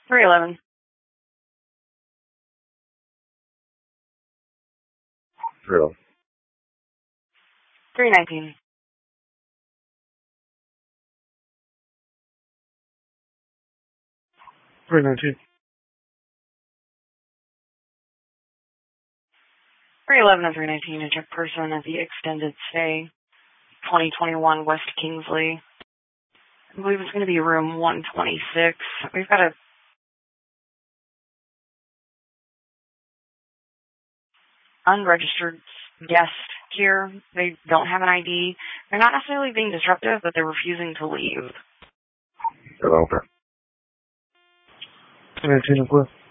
311. 319. 319. 311 and 319, a check person at the extended stay, 2021 West Kingsley. I believe it's going to be room 126. We've got a unregistered guest here. They don't have an ID. They're not necessarily being disruptive, but they're refusing to leave. Okay. 319,